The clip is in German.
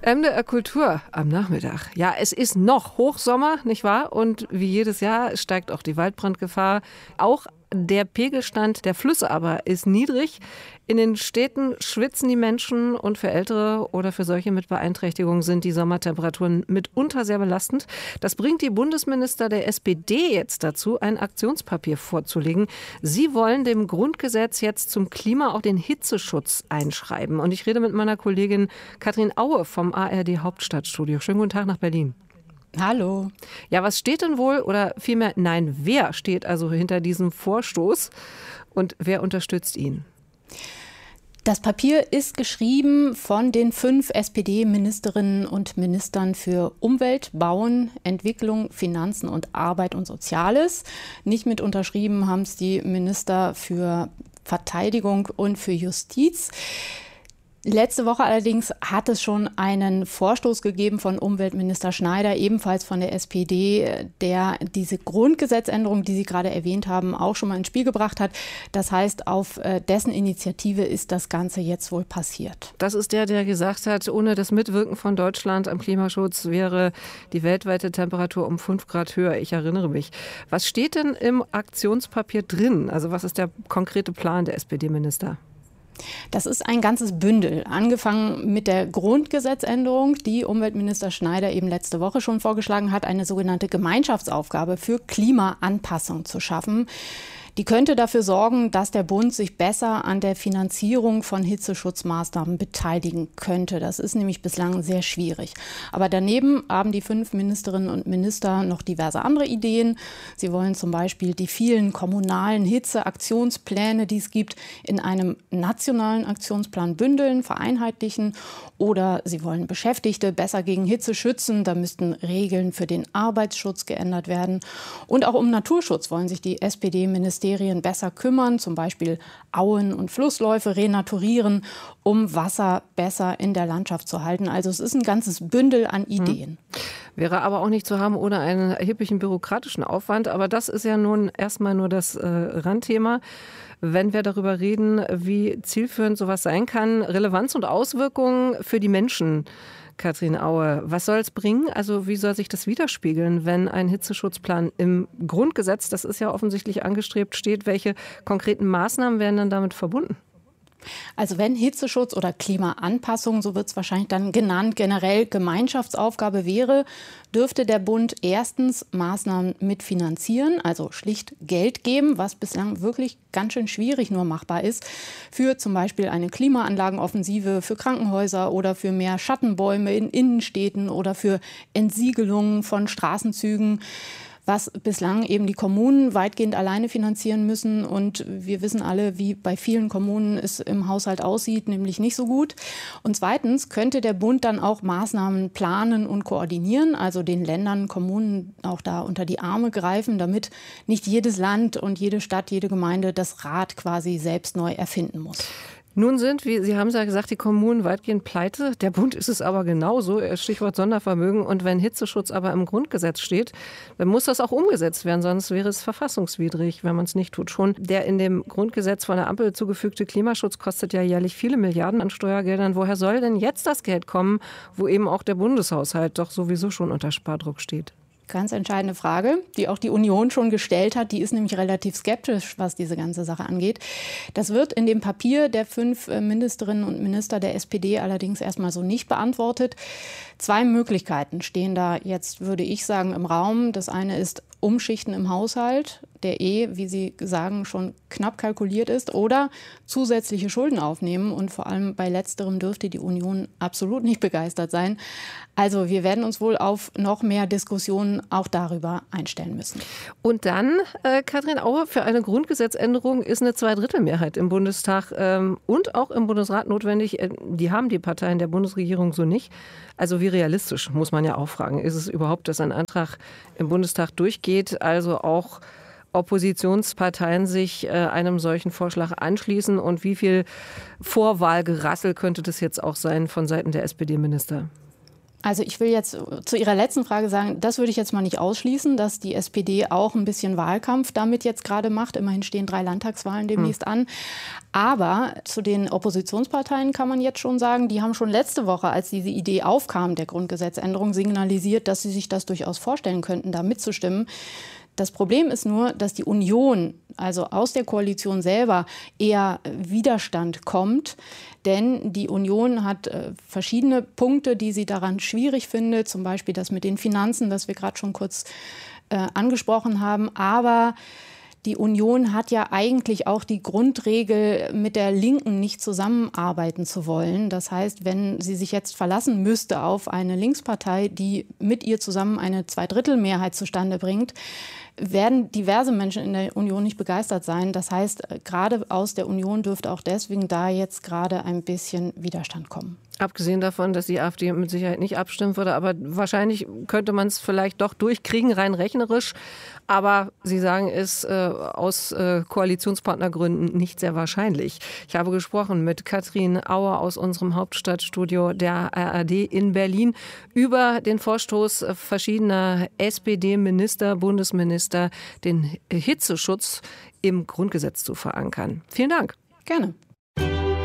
MDR Kultur am Nachmittag. Ja, es ist noch Hochsommer, nicht wahr? Und wie jedes Jahr steigt auch die Waldbrandgefahr. Auch der Pegelstand der Flüsse aber ist niedrig. In den Städten schwitzen die Menschen und für Ältere oder für solche mit Beeinträchtigungen sind die Sommertemperaturen mitunter sehr belastend. Das bringt die Bundesminister der SPD jetzt dazu, ein Aktionspapier vorzulegen. Sie wollen dem Grundgesetz jetzt zum Klima auch den Hitzeschutz einschreiben. Und ich rede mit meiner Kollegin Katrin Aue vom ARD Hauptstadtstudio. Schönen guten Tag nach Berlin. Hallo. Ja, was steht denn wohl oder vielmehr, nein, wer steht also hinter diesem Vorstoß und wer unterstützt ihn? Das Papier ist geschrieben von den 5 SPD-Ministerinnen und Ministern für Umwelt, Bauen, Entwicklung, Finanzen und Arbeit und Soziales. Nicht mit unterschrieben haben es die Minister für Verteidigung und für Justiz. Letzte Woche allerdings hat es schon einen Vorstoß gegeben von Umweltminister Schneider, ebenfalls von der SPD, der diese Grundgesetzänderung, die Sie gerade erwähnt haben, auch schon mal ins Spiel gebracht hat. Das heißt, auf dessen Initiative ist das Ganze jetzt wohl passiert. Das ist der gesagt hat, ohne das Mitwirken von Deutschland am Klimaschutz wäre die weltweite Temperatur um 5 Grad höher. Ich erinnere mich. Was steht denn im Aktionspapier drin? Also was ist der konkrete Plan der SPD-Minister? Das ist ein ganzes Bündel, angefangen mit der Grundgesetzänderung, die Umweltminister Schneider eben letzte Woche schon vorgeschlagen hat, eine sogenannte Gemeinschaftsaufgabe für Klimaanpassung zu schaffen. Die könnte dafür sorgen, dass der Bund sich besser an der Finanzierung von Hitzeschutzmaßnahmen beteiligen könnte. Das ist nämlich bislang sehr schwierig. Aber daneben haben die 5 Ministerinnen und Minister noch diverse andere Ideen. Sie wollen zum Beispiel die vielen kommunalen Hitzeaktionspläne, die es gibt, in einem nationalen Aktionsplan bündeln, vereinheitlichen. Oder sie wollen Beschäftigte besser gegen Hitze schützen. Da müssten Regeln für den Arbeitsschutz geändert werden. Und auch um Naturschutz wollen sich die SPD-Ministerien besser kümmern, zum Beispiel Auen und Flussläufe renaturieren, um Wasser besser in der Landschaft zu halten. Also es ist ein ganzes Bündel an Ideen. Wäre aber auch nicht zu haben ohne einen erheblichen bürokratischen Aufwand. Aber das ist ja nun erstmal nur das Randthema. Wenn wir darüber reden, wie zielführend sowas sein kann, Relevanz und Auswirkungen für die Menschen. Katrin Aue, was soll es bringen? Also wie soll sich das widerspiegeln, wenn ein Hitzeschutzplan im Grundgesetz, das ist ja offensichtlich angestrebt, steht? Welche konkreten Maßnahmen werden dann damit verbunden? Also wenn Hitzeschutz oder Klimaanpassung, so wird es wahrscheinlich dann genannt, generell Gemeinschaftsaufgabe wäre, dürfte der Bund erstens Maßnahmen mitfinanzieren, also schlicht Geld geben, was bislang wirklich ganz schön schwierig nur machbar ist, für zum Beispiel eine Klimaanlagenoffensive für Krankenhäuser oder für mehr Schattenbäume in Innenstädten oder für Entsiegelungen von Straßenzügen, was bislang eben die Kommunen weitgehend alleine finanzieren müssen. Und wir wissen alle, wie bei vielen Kommunen es im Haushalt aussieht, nämlich nicht so gut. Und zweitens könnte der Bund dann auch Maßnahmen planen und koordinieren, also den Ländern, Kommunen auch da unter die Arme greifen, damit nicht jedes Land und jede Stadt, jede Gemeinde das Rad quasi selbst neu erfinden muss. Nun sind, wie Sie haben es ja gesagt, die Kommunen weitgehend pleite. Der Bund ist es aber genauso, Stichwort Sondervermögen. Und wenn Hitzeschutz aber im Grundgesetz steht, dann muss das auch umgesetzt werden, sonst wäre es verfassungswidrig, wenn man es nicht tut. Schon der in dem Grundgesetz von der Ampel zugefügte Klimaschutz kostet ja jährlich viele Milliarden an Steuergeldern. Woher soll denn jetzt das Geld kommen, wo eben auch der Bundeshaushalt doch sowieso schon unter Spardruck steht? Ganz entscheidende Frage, die auch die Union schon gestellt hat. Die ist nämlich relativ skeptisch, was diese ganze Sache angeht. Das wird in dem Papier der 5 Ministerinnen und Minister der SPD allerdings erstmal so nicht beantwortet. 2 Möglichkeiten stehen da jetzt, würde ich sagen, im Raum. Das eine ist Umschichten im Haushalt, der wie Sie sagen, schon knapp kalkuliert ist, oder zusätzliche Schulden aufnehmen. Und vor allem bei letzterem dürfte die Union absolut nicht begeistert sein. Also wir werden uns wohl auf noch mehr Diskussionen auch darüber einstellen müssen. Und dann, Katrin Aue, für eine Grundgesetzänderung ist eine Zweidrittelmehrheit im Bundestag und auch im Bundesrat notwendig. Die haben die Parteien der Bundesregierung so nicht. Also wie realistisch, muss man ja auch fragen, ist es überhaupt, dass ein Antrag im Bundestag durchgeht, also auch Oppositionsparteien sich einem solchen Vorschlag anschließen? Und wie viel Vorwahlgerassel könnte das jetzt auch sein von Seiten der SPD-Minister? Also ich will jetzt zu Ihrer letzten Frage sagen, das würde ich jetzt mal nicht ausschließen, dass die SPD auch ein bisschen Wahlkampf damit jetzt gerade macht. Immerhin stehen 3 Landtagswahlen demnächst an. Aber zu den Oppositionsparteien kann man jetzt schon sagen, die haben schon letzte Woche, als diese Idee aufkam, der Grundgesetzänderung, signalisiert, dass sie sich das durchaus vorstellen könnten, da mitzustimmen. Das Problem ist nur, dass die Union, also aus der Koalition selber, eher Widerstand kommt. Denn die Union hat verschiedene Punkte, die sie daran schwierig findet. Zum Beispiel das mit den Finanzen, das wir gerade schon kurz angesprochen haben. Aber die Union hat ja eigentlich auch die Grundregel, mit der Linken nicht zusammenarbeiten zu wollen. Das heißt, wenn sie sich jetzt verlassen müsste auf eine Linkspartei, die mit ihr zusammen eine Zweidrittelmehrheit zustande bringt, werden diverse Menschen in der Union nicht begeistert sein. Das heißt, gerade aus der Union dürfte auch deswegen da jetzt gerade ein bisschen Widerstand kommen. Abgesehen davon, dass die AfD mit Sicherheit nicht abstimmen würde, aber wahrscheinlich könnte man es vielleicht doch durchkriegen, rein rechnerisch. Aber Sie sagen es aus Koalitionspartnergründen nicht sehr wahrscheinlich. Ich habe gesprochen mit Katrin Auer aus unserem Hauptstadtstudio der ARD in Berlin über den Vorstoß verschiedener SPD-Minister, Bundesminister, den Hitzeschutz im Grundgesetz zu verankern. Vielen Dank. Gerne.